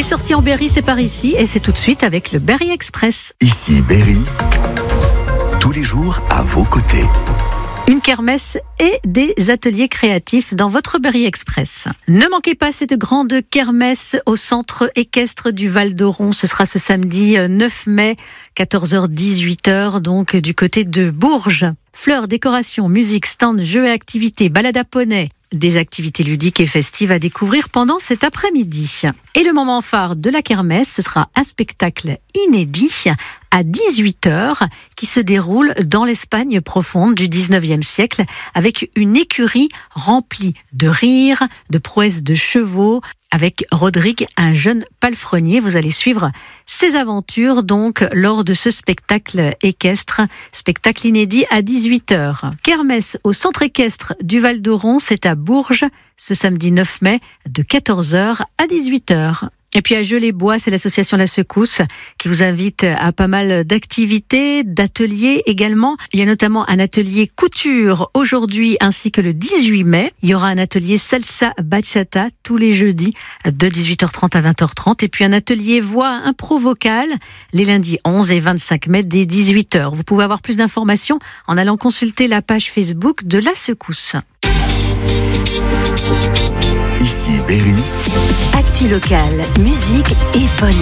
sorties en Berry, c'est par ici et c'est tout de suite avec le Berry Express. Ici Berry, tous les jours à vos côtés. Une kermesse et des ateliers créatifs dans votre Berry Express. Ne manquez pas cette grande kermesse au centre équestre du Val d'Oron. Ce sera ce samedi 9 mai, 14h-18h, donc du côté de Bourges. Fleurs, décorations, musique, stand, jeux et activités, balade à poney. Des activités ludiques et festives à découvrir pendant cet après-midi. Et le moment phare de la kermesse, ce sera un spectacle inédit à 18h qui se déroule dans l'Espagne profonde du 19e siècle avec une écurie remplie de rires, de prouesses de chevaux, avec Rodrigue, un jeune palefrenier. Vous allez suivre ses aventures donc lors de ce spectacle équestre, spectacle inédit à 18h. Kermesse au centre équestre du Val d'Oron, c'est à Bourges, ce samedi 9 mai de 14h à 18h. Et puis à Jeux-les-Bois, c'est l'association La Secousse qui vous invite à pas mal d'activités, d'ateliers également. Il y a notamment un atelier couture aujourd'hui ainsi que le 18 mai. Il y aura un atelier salsa bachata tous les jeudis de 18h30 à 20h30. Et puis un atelier voix impro vocale les lundis 11 et 25 mai dès 18h. Vous pouvez avoir plus d'informations en allant consulter la page Facebook de La Secousse. Ici Berry. Actu locale, musique et pognon.